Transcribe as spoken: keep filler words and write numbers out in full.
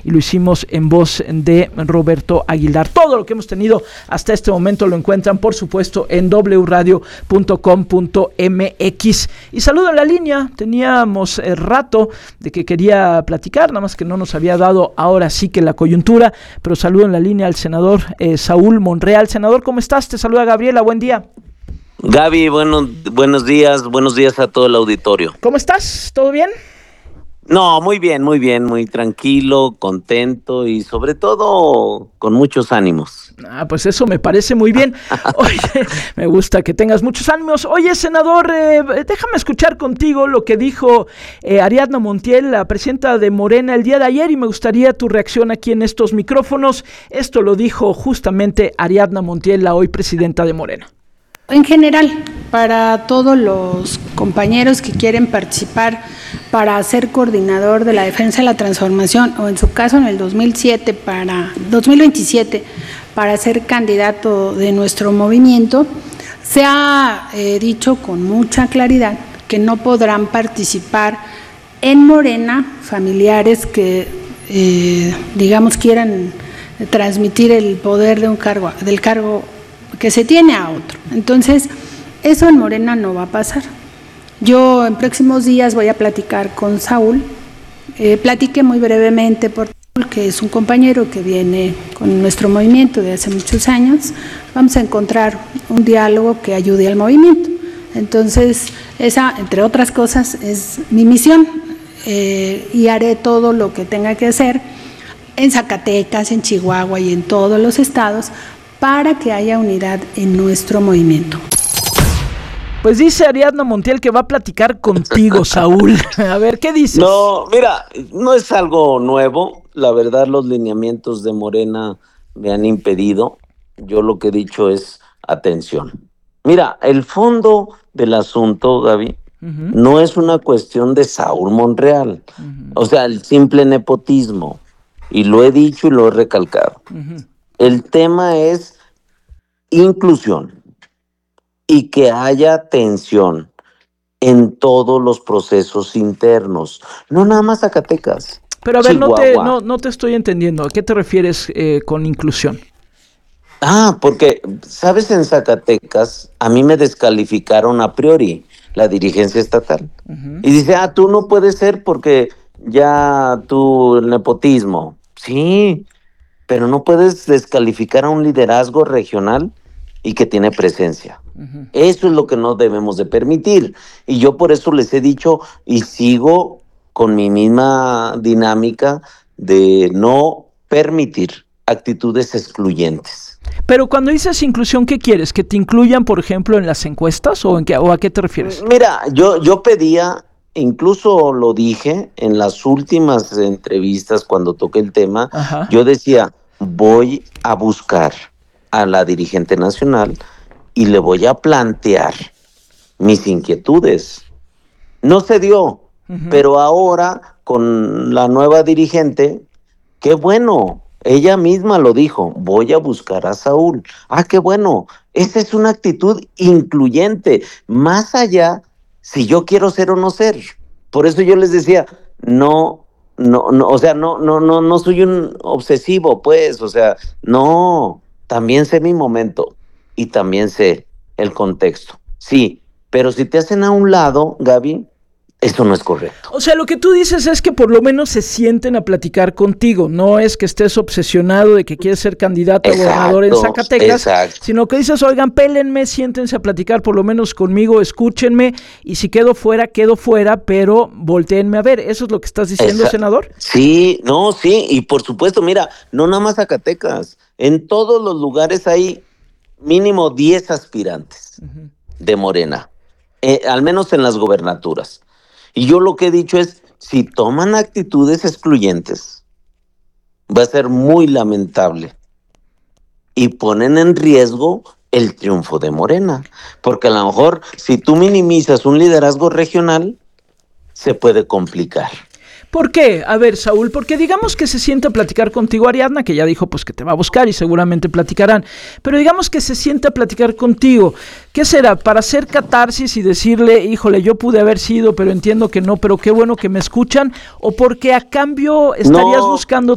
y lo hicimos en voz de Roberto Aguilar. Todo lo que hemos tenido hasta este momento lo encuentran, por supuesto, en doble u radio punto com punto m x. Y saludo en la línea, teníamos eh, rato de que quería platicar, nada más que no nos había dado ahora sí que la coyuntura, pero saludo en la línea al senador eh, Saúl Monreal. Senador, ¿cómo estás? Te saluda Gabriela, buen día. Gaby, bueno, buenos días, buenos días a todo el auditorio. ¿Cómo estás? ¿Todo bien? No, muy bien, muy bien, muy tranquilo, contento y sobre todo con muchos ánimos. Ah, pues eso me parece muy bien. Oye, me gusta que tengas muchos ánimos. Oye, senador, eh, déjame escuchar contigo lo que dijo eh, Ariadna Montiel, la presidenta de Morena, el día de ayer, y me gustaría tu reacción aquí en estos micrófonos. Esto lo dijo justamente Ariadna Montiel, la hoy presidenta de Morena. En general, para todos los compañeros que quieren participar para ser coordinador de la defensa de la transformación, o en su caso en el dos mil siete para dos mil veintisiete para ser candidato de nuestro movimiento, se ha eh, dicho con mucha claridad que no podrán participar en Morena familiares que eh, digamos quieran transmitir el poder de un cargo del cargo que se tiene a otro. Entonces, eso en Morena no va a pasar. Yo en próximos días voy a platicar con Saúl, eh, platiqué muy brevemente por que es un compañero que viene con nuestro movimiento de hace muchos años. Vamos a encontrar un diálogo que ayude al movimiento. Entonces, esa, entre otras cosas, es mi misión, eh, y haré todo lo que tenga que hacer en Zacatecas, en Chihuahua y en todos los estados para que haya unidad en nuestro movimiento. Pues dice Ariadna Montiel que va a platicar contigo, Saúl. A ver, ¿qué dices? No, mira, no es algo nuevo. La verdad, los lineamientos de Morena me han impedido. Yo lo que he dicho es atención. Mira, el fondo del asunto, Gaby, uh-huh. no es una cuestión de Saúl Monreal. Uh-huh. O sea, el simple nepotismo. Y lo he dicho y lo he recalcado. Uh-huh. El tema es inclusión y que haya atención en todos los procesos internos, no nada más Zacatecas. Pero a ver, no te, no, no te estoy entendiendo. ¿A qué te refieres eh, con inclusión? Ah, porque, ¿sabes? En Zacatecas a mí me descalificaron a priori la dirigencia estatal. Uh-huh. Y dice, ah, tú no puedes ser porque ya tu el nepotismo. Sí, pero no puedes descalificar a un liderazgo regional y que tiene presencia. Uh-huh. Eso es lo que no debemos de permitir. Y yo por eso les he dicho y sigo con mi misma dinámica de no permitir actitudes excluyentes. Pero cuando dices inclusión, ¿qué quieres? ¿Que te incluyan, por ejemplo, en las encuestas o, en qué, o a qué te refieres? Mira, yo, yo pedía... Incluso lo dije en las últimas entrevistas cuando toqué el tema. Ajá. Yo decía, voy a buscar a la dirigente nacional y le voy a plantear mis inquietudes. No se dio, uh-huh. pero ahora con la nueva dirigente, qué bueno, ella misma lo dijo, voy a buscar a Saúl. Ah, qué bueno, esa es una actitud incluyente, más allá si yo quiero ser o no ser. Por eso yo les decía, no, no, no, o sea, no, no, no, no soy un obsesivo, pues, o sea, no, también sé mi momento y también sé el contexto. Sí, pero si te hacen a un lado, Gaby, eso no es correcto. O sea, lo que tú dices es que por lo menos se sienten a platicar contigo, no es que estés obsesionado de que quieres ser candidato exacto, a gobernador en Zacatecas, exacto. sino que dices, oigan, pélenme, siéntense a platicar por lo menos conmigo, escúchenme, y si quedo fuera, quedo fuera, pero voltéenme a ver. ¿Eso es lo que estás diciendo, exacto. senador? Sí, no, sí, y por supuesto, mira, no nada más Zacatecas, en todos los lugares hay mínimo diez aspirantes uh-huh. de Morena, eh, al menos en las gobernaturas. Y yo lo que he dicho es, si toman actitudes excluyentes, va a ser muy lamentable. Y ponen en riesgo el triunfo de Morena. Porque a lo mejor, si tú minimizas un liderazgo regional, se puede complicar. ¿Por qué? A ver, Saúl, porque digamos que se siente a platicar contigo Ariadna, que ya dijo pues que te va a buscar y seguramente platicarán, pero digamos que se siente a platicar contigo, ¿qué será? ¿Para hacer catarsis y decirle, híjole, yo pude haber sido, pero entiendo que no, pero qué bueno que me escuchan? ¿O porque a cambio estarías no. buscando